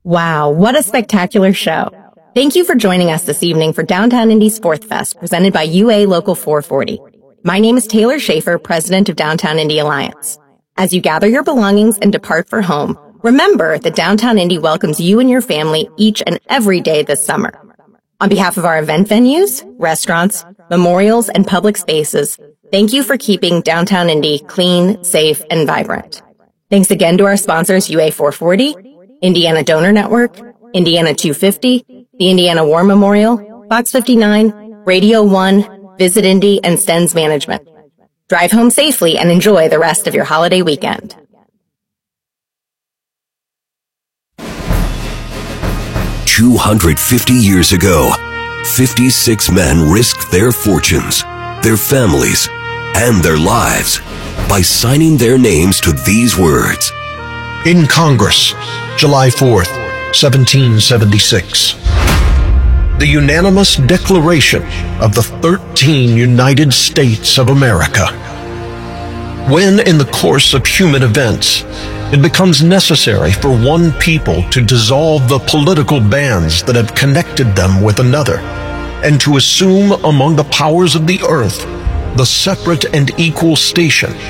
Wow, what a spectacular show. Thank you for joining us this evening for Downtown Indy's Fourth Fest, presented by UA Local 440. My name is Taylor Schaefer, president of Downtown Indy Alliance. As you gather your belongings and depart for home, remember that Downtown Indy welcomes you and your family each and every day this summer. On behalf of our event venues, restaurants, memorials, and public spaces, thank you for keeping Downtown Indy clean, safe, and vibrant. Thanks again to our sponsors UA 440, Indiana Donor Network, Indiana 250, the Indiana War Memorial, Fox 59, Radio 1, Visit Indy, and Stens Management. Drive home safely and enjoy the rest of your holiday weekend. "250 years ago, 56 men risked their fortunes, their families, and their lives by signing their names to these words. In Congress, July 4th, 1776. The unanimous declaration of the 13 United States of America. When, in the course of human events, it becomes necessary for one people to dissolve the political bands that have connected them with another, and to assume among the powers of the earth the separate and equal station